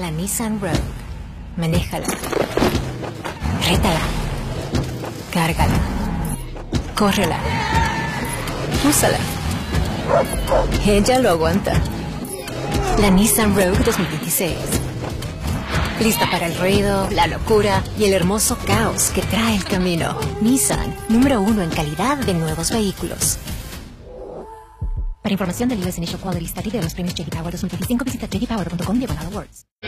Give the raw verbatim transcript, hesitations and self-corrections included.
la Nissan Rogue. Manéjala. Rétala. Cárgala. Córrela. Úsala. Ella lo aguanta. La Nissan Rogue dos mil veintiséis. Lista para el ruido, la locura y el hermoso caos que trae el camino. Nissan, número uno en calidad de nuevos vehículos. Para información del U S Initial Quality Study de los premios J D Power dos mil veinticinco, visita j d power punto com diagonal awards.